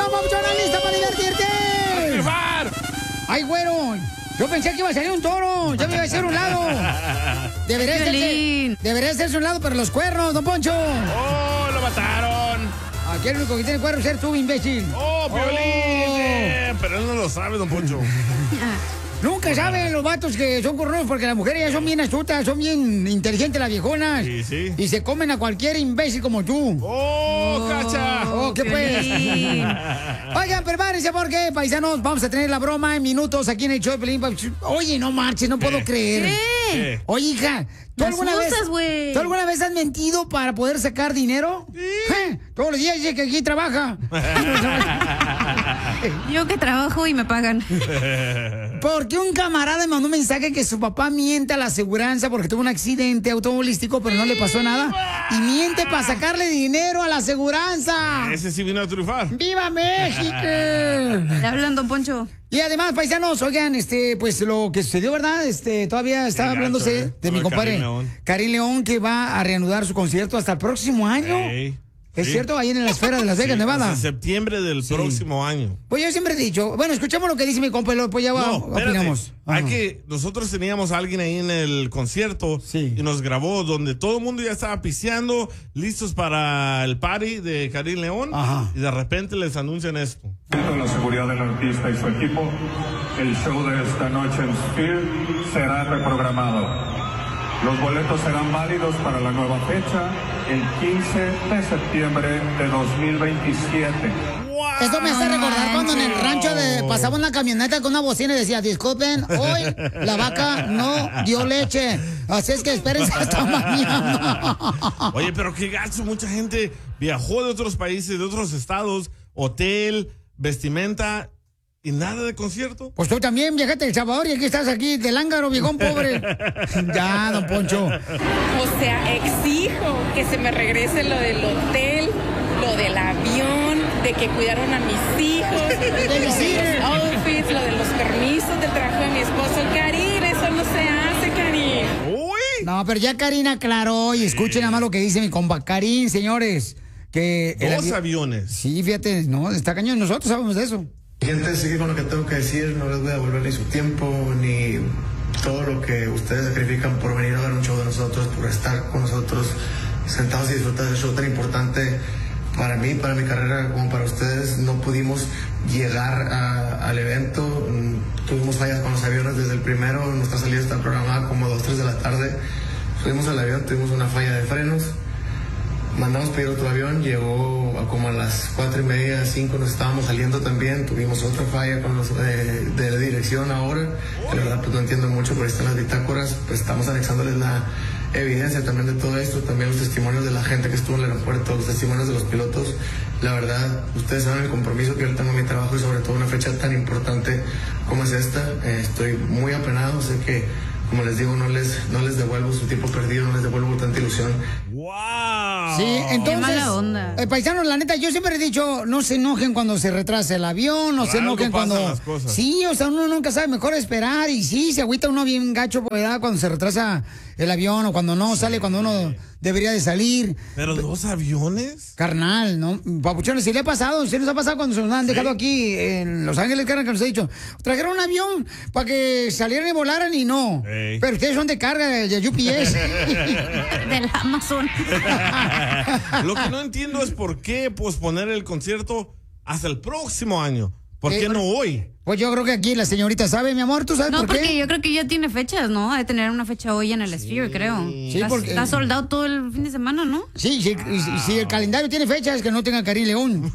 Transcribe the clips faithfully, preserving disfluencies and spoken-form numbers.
¡Vamos, papuchona, lista para divertirte! ¡A triunfar! ¡Ay, güero! Yo pensé que iba a salir un toro. Ya me iba a hacer un lado. Debería hacerse, debería hacerse un lado para los cuernos, don Poncho. ¡Oh, lo mataron! Aquí el único que tiene cuernos es tú, imbécil. ¡Oh, Piolín! Oh. Eh, pero él no lo sabe, don Poncho. Nunca saben los vatos que son cornudos porque las mujeres ya son bien astutas, son bien inteligentes las viejonas. Sí, sí. Y se comen a cualquier imbécil como tú. ¡Oh, oh cacha! ¡Oh, qué pues! Oigan, prepárense porque, paisanos, vamos a tener la broma en minutos aquí en el show de Pelín. Oye, no marches, no puedo creer. ¿Qué? Oye, hija, ¿tú alguna, usas, vez, ¿tú alguna vez has mentido para poder sacar dinero? Sí. ¿Eh? Todos los días dice que aquí trabaja. Yo que trabajo y me pagan. Porque un camarada me mandó un mensaje que su papá miente a la aseguranza porque tuvo un accidente automovilístico, pero no le pasó nada. Y miente para sacarle dinero a la aseguranza. Ese sí vino a triunfar. ¡Viva México! ¿Le hablan, don Poncho? Y además, paisanos, oigan, este, pues lo que sucedió, ¿verdad? Este, todavía está Qué hablándose gacho, ¿eh? de mi Lo de compadre Karim León. Karim León, que va a reanudar su concierto hasta el próximo año. Ey. ¿Es Sí. cierto? Ahí en la esfera de Las Vegas, Sí, Nevada. hasta septiembre del Sí. próximo año. Pues yo siempre he dicho, bueno, escuchamos lo que dice mi compa, y luego, pues ya va, No, espérate. opinamos. Hay Ajá. que, nosotros teníamos a alguien ahí en el concierto Sí. y nos grabó donde todo el mundo ya estaba pisteando, listos para el party de Karim León. Ajá. Y de repente les anuncian esto. Con la seguridad del artista y su equipo, el show de esta noche en Sphere será reprogramado. Los boletos serán válidos para la nueva fecha, el quince de septiembre de dos mil veintisiete. Esto me hace recordar cuando en el rancho de, pasaba una camioneta con una bocina y decía, disculpen, hoy la vaca no dio leche. Así es que espérense hasta mañana. Oye, pero qué gacho, mucha gente viajó de otros países, de otros estados, hotel, vestimenta y nada de concierto. Pues tú también viajaste a El Salvador y aquí estás aquí de lángaro, viejón pobre. Ya, don Poncho. O sea, exijo que se me regrese lo del hotel, lo del avión, de que cuidaron a mis hijos, lo de los outfits, lo de los permisos del trabajo de mi esposo. Karim, eso no se hace, Karim. Uy. No, pero ya Karim aclaró y escuchen nada más lo que dice mi compa. Karim, señores, que... el Dos avi- aviones. Sí, fíjate, no, está cañón, nosotros sabemos de eso. Gente, sigue con lo que tengo que decir, no les voy a devolver ni su tiempo, ni todo lo que ustedes sacrifican por venir a ver un show de nosotros, por estar con nosotros sentados y disfrutar de ese show tan importante para mí, para mi carrera, como para ustedes. No pudimos llegar a- al evento, mm, tuvimos fallas con los aviones desde el primero, nuestra salida está programada como dos, tres de la tarde, subimos al avión, tuvimos una falla de frenos. Mandamos pedir otro avión, llegó a como a las cuatro y media, cinco, nos estábamos saliendo también, tuvimos otra falla con los eh, de la dirección ahora, que la verdad pues no entiendo mucho, pero están las bitácoras, pues estamos anexándoles la evidencia también de todo esto, también los testimonios de la gente que estuvo en el aeropuerto, los testimonios de los pilotos. La verdad, ustedes saben el compromiso que yo tengo en mi trabajo y sobre todo una fecha tan importante como es esta. Eh, estoy muy apenado, sé que, como les digo, no les, no les devuelvo su tiempo perdido, no les devuelvo tanta ilusión. ¡Wow! Sí, entonces, mala onda. Eh, paisanos, la neta, yo siempre he dicho, no se enojen cuando se retrasa el avión, no Por se algo enojen pasan cuando... las cosas. Sí, o sea, uno nunca sabe, mejor esperar, y sí, se agüita uno bien gacho, pues, ¿verdad? Cuando se retrasa el avión o cuando no sale, cuando uno debería de salir. ¿Pero dos aviones? Carnal, ¿no? Papuchones, si le ha pasado, si nos ha pasado cuando se nos han dejado aquí en Los Ángeles, carnal, que nos ha dicho, trajeron un avión para que salieran y volaran y no. Ey. Pero ustedes son de carga de U P S. Del Amazon. Lo que no entiendo es por qué posponer el concierto hasta el próximo año. ¿Por Eh, qué no hoy? Pues yo creo que aquí la señorita sabe, mi amor, ¿tú sabes No, por qué? porque yo creo que ya tiene fechas, ¿no? Ha de tener una fecha hoy en el Sphere, creo. Sí, está, porque- está soldado todo el fin de semana, ¿no? Sí, sí, y- y si el calendario tiene fechas, que no tenga Karim León.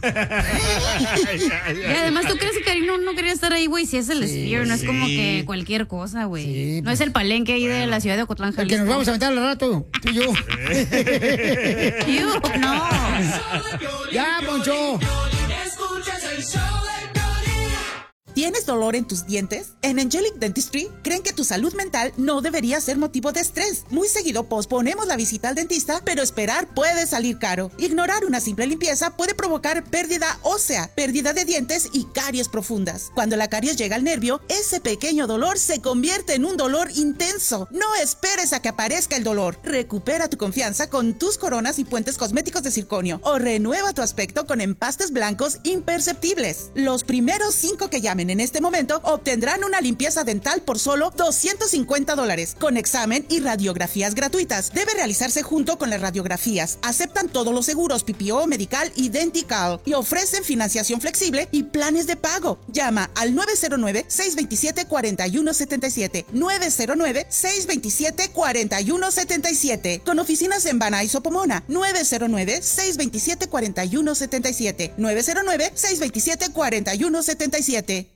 Y además, ¿tú crees que Karim no, no quería estar ahí, güey? Si es el Sphere, no es como sí. que cualquier cosa, güey. Sí, no pues. es el palenque ahí de la ciudad de Ocotlán, El que Jalisco. nos vamos a aventar al rato, tú y yo. Iu, no. Ya, Poncho. ¿Tienes dolor en tus dientes? En Angelic Dentistry creen que tu salud mental no debería ser motivo de estrés. Muy seguido posponemos la visita al dentista, pero esperar puede salir caro. Ignorar una simple limpieza puede provocar pérdida ósea, pérdida de dientes y caries profundas. Cuando la caries llega al nervio, ese pequeño dolor se convierte en un dolor intenso. No esperes a que aparezca el dolor. Recupera tu confianza con tus coronas y puentes cosméticos de circonio o renueva tu aspecto con empastes blancos imperceptibles. Los primeros cinco que llamen en este momento obtendrán una limpieza dental por solo doscientos cincuenta dólares, con examen y radiografías gratuitas. Debe realizarse junto con las radiografías. Aceptan todos los seguros P P O, Medical y Dentical y ofrecen financiación flexible y planes de pago. Llama al nueve cero nueve, seis dos siete, cuatro uno siete siete, nueve cero nueve, seis dos siete, cuatro uno siete siete, con oficinas en Van Nuys o Pomona. nueve cero nueve, seis dos siete, cuatro uno siete siete, nueve cero nueve, seis dos siete, cuatro uno siete siete.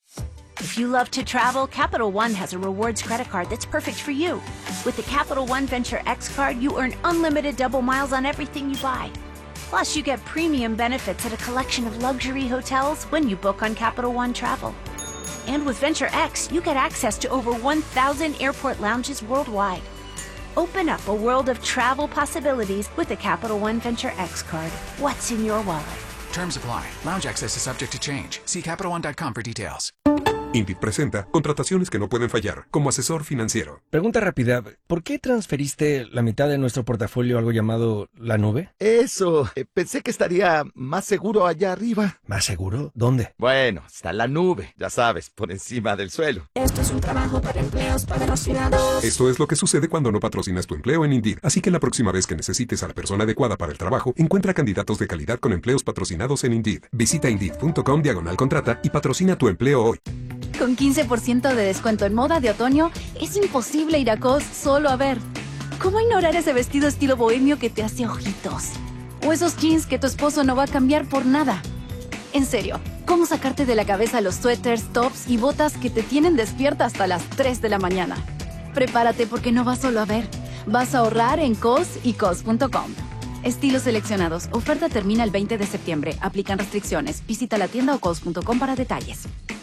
If you love to travel, Capital One has a rewards credit card that's perfect for you. With the Capital One Venture X card, you earn unlimited double miles on everything you buy. Plus, you get premium benefits at a collection of luxury hotels when you book on Capital One Travel. And with Venture X, you get access to over one thousand airport lounges worldwide. Open up a world of travel possibilities with the Capital One Venture X card. What's in your wallet? Terms apply. Lounge access is subject to change. See Capital One dot com for details. Indeed presenta contrataciones que no pueden fallar como asesor financiero. Pregunta rápida, ¿por qué transferiste la mitad de nuestro portafolio a algo llamado la nube? Eso, eh, pensé que estaría más seguro allá arriba. ¿Más seguro? ¿Dónde? Bueno, está la nube, ya sabes, por encima del suelo. Esto es un trabajo para empleos patrocinados. Esto es lo que sucede cuando no patrocinas tu empleo en Indeed. Así que la próxima vez que necesites a la persona adecuada para el trabajo, encuentra candidatos de calidad con empleos patrocinados en Indeed. Visita Indeed punto com diagonal contrata y patrocina tu empleo hoy. Con quince por ciento de descuento en moda de otoño, es imposible ir a Cos solo a ver. ¿Cómo ignorar ese vestido estilo bohemio que te hace ojitos? O esos jeans que tu esposo no va a cambiar por nada. En serio, ¿cómo sacarte de la cabeza los suéteres, tops y botas que te tienen despierta hasta las tres de la mañana? Prepárate porque no vas solo a ver. Vas a ahorrar en Cos y Cos punto com. Estilos seleccionados. Oferta termina el veinte de septiembre. Aplican restricciones. Visita la tienda o Cos punto com para detalles.